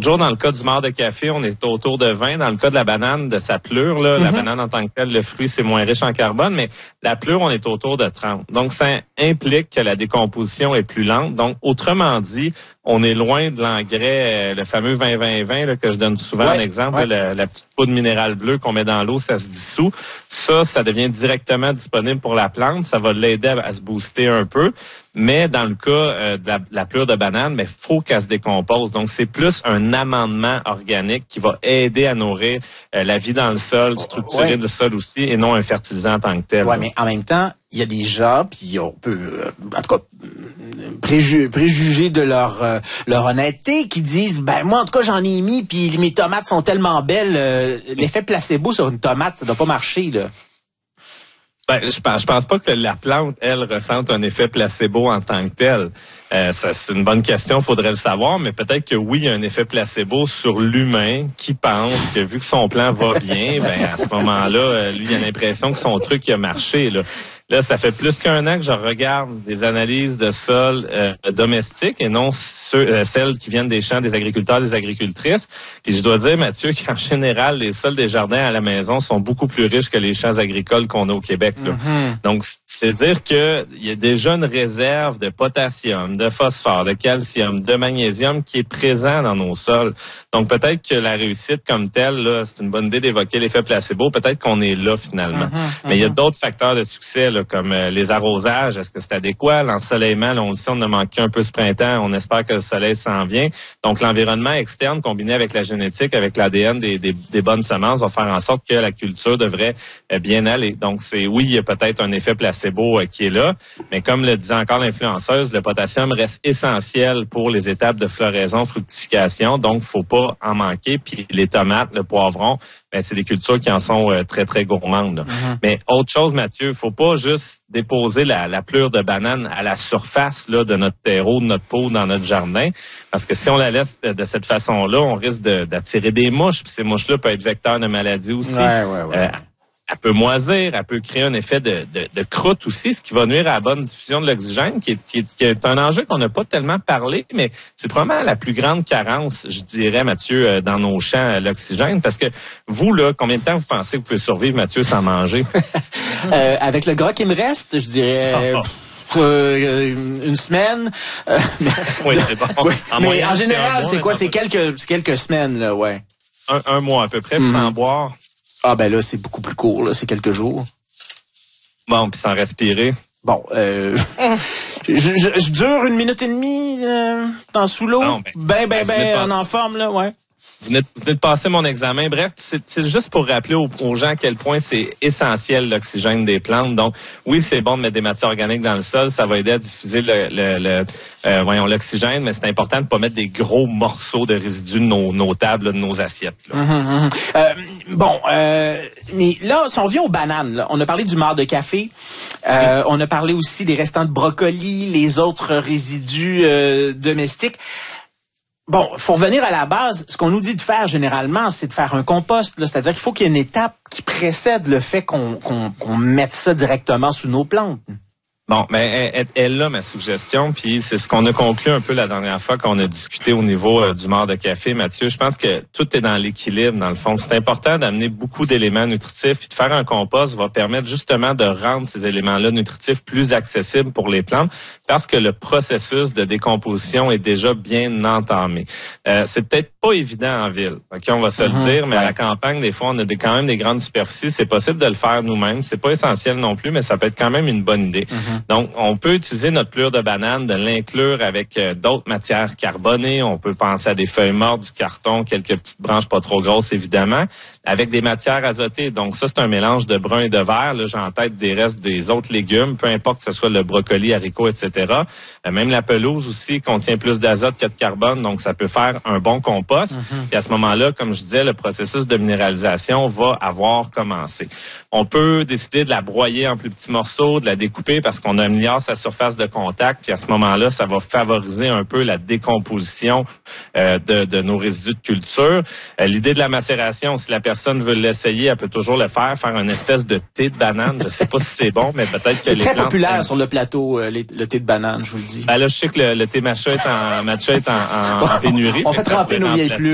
toujours dans le cas du marc de café, on est autour de 20. Dans le cas de la banane, de sa pleure, là, la banane en tant que telle, le fruit, c'est moins riche en carbone, mais la pleure, on est autour de 30. Donc, ça implique que la décomposition est plus lente. Donc, autrement dit, on est loin de l'engrais, le fameux 20-20-20 là, que je donne souvent en exemple, là, la petite poudre minérale bleue qu'on met dans l'eau, ça se dissout. Ça devient directement disponible pour la plante. Ça va l'aider à se booster un peu. Mais dans le cas de la pleure de banane, mais faut qu'elle se décompose. Donc, c'est plus un amendement organique qui va aider à nourrir la vie dans le sol, structurer le sol aussi, et non un fertilisant en tant que tel. Oui, mais en même temps, il y a des gens, puis on peut, en tout cas, préjuger de leur honnêteté, qui disent, ben moi, en tout cas, j'en ai mis, puis mes tomates sont tellement belles, l'effet placebo sur une tomate, ça doit pas marcher, là. Ben, je pense pas que la plante, elle, ressente un effet placebo en tant que tel. Ça, c'est une bonne question, faudrait le savoir, mais peut-être que oui, il y a un effet placebo sur l'humain qui pense que vu que son plan va bien, ben à ce moment-là, lui, il a l'impression que son truc a marché, là. Là, ça fait plus qu'un an que je regarde des analyses de sol domestiques et non celles qui viennent des champs des agriculteurs, des agricultrices. Puis je dois dire, Mathieu, qu'en général, les sols des jardins à la maison sont beaucoup plus riches que les champs agricoles qu'on a au Québec, là. Donc, c'est dire que il y a déjà une réserve de potassium, de phosphore, de calcium, de magnésium qui est présent dans nos sols. Donc, peut-être que la réussite comme telle, là, c'est une bonne idée d'évoquer l'effet placebo. Peut-être qu'on est là finalement. Mais il y a d'autres facteurs de succès, là, comme les arrosages. Est-ce que c'est adéquat? L'ensoleillement, là, on le sait, on a manqué un peu ce printemps. On espère que le soleil s'en vient. Donc, l'environnement externe combiné avec la génétique, avec l'ADN des bonnes semences va faire en sorte que la culture devrait bien aller. Donc, oui, il y a peut-être un effet placebo qui est là. Mais comme le disait encore l'influenceuse, le potassium reste essentiel pour les étapes de floraison, fructification. Donc, faut pas en manquer. Puis les tomates, le poivron, ben, c'est des cultures qui en sont très, très gourmandes. Mais autre chose, Mathieu, faut pas juste déposer la pleure de banane à la surface là, de notre terreau, de notre pot, dans notre jardin. Parce que si on la laisse de cette façon-là, on risque d'attirer des mouches. Puis ces mouches-là peuvent être vecteurs de maladies aussi. Elle peut moisir, elle peut créer un effet de croûte aussi, ce qui va nuire à la bonne diffusion de l'oxygène, qui est un enjeu qu'on n'a pas tellement parlé, mais c'est probablement la plus grande carence, je dirais, Mathieu, dans nos champs, l'oxygène. Parce que vous, là, combien de temps vous pensez que vous pouvez survivre, Mathieu, sans manger? Avec le gras qui me reste, je dirais... une semaine. Oui, c'est bon. Oui. Mais en général, c'est quoi? C'est quelques semaines, là, ouais. Un mois à peu près, sans boire. Ah ben là, c'est beaucoup plus court, là, c'est quelques jours. Bon, puis sans respirer. Bon, je dure 1 minute et demie dans sous l'eau. Ben, en forme, là, ouais. Vous venez de passer mon examen. Bref, c'est juste pour rappeler aux gens à quel point c'est essentiel l'oxygène des plantes. Donc, oui, c'est bon de mettre des matières organiques dans le sol. Ça va aider à diffuser l'oxygène, mais c'est important de ne pas mettre des gros morceaux de résidus de nos tables, là, de nos assiettes. Là. Mais là, si on vient aux bananes, là, on a parlé du marc de café. On a parlé aussi des restants de brocoli, les autres résidus domestiques. Bon, faut revenir à la base. Ce qu'on nous dit de faire généralement, c'est de faire un compost. Là. C'est-à-dire qu'il faut qu'il y ait une étape qui précède le fait qu'on mette ça directement sous nos plantes. Bon, mais elle là ma suggestion, puis c'est ce qu'on a conclu un peu la dernière fois qu'on a discuté au niveau du marc de café, Mathieu. Je pense que tout est dans l'équilibre, dans le fond. C'est important d'amener beaucoup d'éléments nutritifs, puis de faire un compost va permettre justement de rendre ces éléments-là nutritifs plus accessibles pour les plantes, parce que le processus de décomposition est déjà bien entamé. C'est peut-être pas évident en ville, ok, on va se le dire, mais à la campagne, des fois, on a quand même des grandes superficies. C'est possible de le faire nous-mêmes. C'est pas essentiel non plus, mais ça peut être quand même une bonne idée. Donc, on peut utiliser notre pleure de banane, de l'inclure avec d'autres matières carbonées. On peut penser à des feuilles mortes, du carton, quelques petites branches pas trop grosses, évidemment, avec des matières azotées. Donc, ça, c'est un mélange de brun et de vert. Là, j'ai en tête des restes des autres légumes, peu importe que ce soit le brocoli, haricots, etc. Même la pelouse aussi contient plus d'azote que de carbone, donc ça peut faire un bon compost. Et à ce moment-là, comme je disais, le processus de minéralisation va avoir commencé. On peut décider de la broyer en plus petits morceaux, de la découper parce qu'on améliore sa surface de contact, puis à ce moment-là, ça va favoriser un peu la décomposition de nos résidus de culture. L'idée de la macération, si la personne veut l'essayer, elle peut toujours le faire une espèce de thé de banane. Je sais pas si c'est bon, mais peut-être que les plantes... C'est très populaire sur le plateau, le thé de banane, je vous le dis. Ben là, je sais que le thé matcha est en pénurie. On fait tremper nos vieilles plumes.